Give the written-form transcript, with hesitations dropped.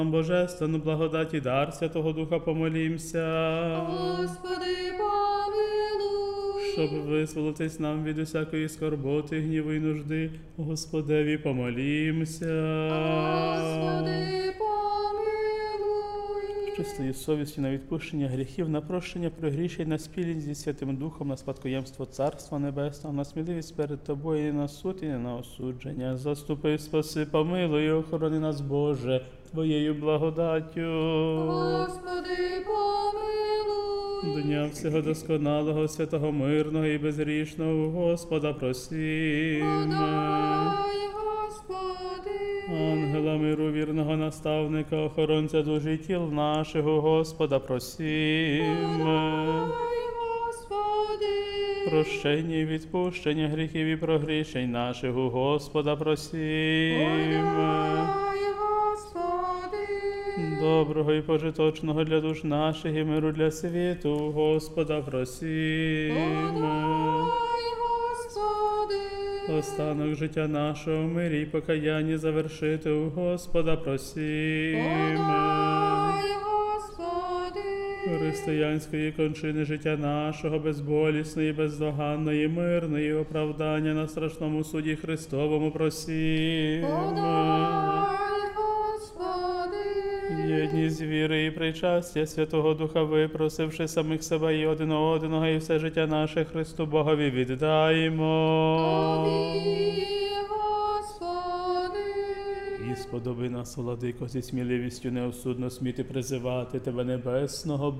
Божественну благодать і дар Святого Духа помолімся. Господи, помилуй. Щоб визволитись нам від усякої скорботи, гніву і нужди, Господеві помолімся. Господи, помилуй. Чистою совістю на відпущення гріхів, на прощення пригрішень, на спільність зі Святим Духом, на спадкоємство Царства Небесного, на сміливість перед Тобою і на суд, і на осудження. Заступи, спаси, помилуй, і охорони нас, Боже, Твоєю благодаттю. Господи, помилуй. Дня всього досконалого, святого, мирного і безгрішного у Господа просім. Подай, Господи. Ангела миру, вірного наставника, охоронця душ і тіл наших, у Господа просім. Подай, Господи. Прощення і відпущення гріхів і прогрішень наших, у Господа просім. Подай, Господи. Доброго і пожиточного для душ наших і миру для світу, у Господа просім. Подай, Господи. Останок життя нашого в мирі і покаянні завершити, у Господа просім. Подай, Господи. Християнської кончини життя нашого, безболісної, бездоганної, мирної, оправдання на страшному суді Христовому просім. Подай, Господи. Єдність віри і причастя Святого Духа, випросивши самих себе і один одного, і все життя наше Христу Богові віддаємо. Тобі, Господи. І сподоби нас, владико, зі сміливістю неосудно сміти призивати Тебе, небесного